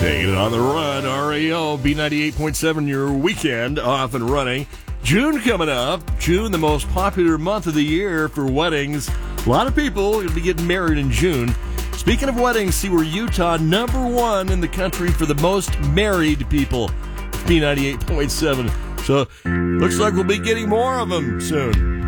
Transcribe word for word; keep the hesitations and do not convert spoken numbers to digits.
Taking it on the run, R A O, B ninety-eight point seven, your weekend off and running. June coming up. June, the most popular month of the year for weddings. A lot of people will be getting married in June. Speaking of weddings, see where Utah, number one in the country for the most married people. B ninety-eight point seven. So, looks like we'll be getting more of them soon.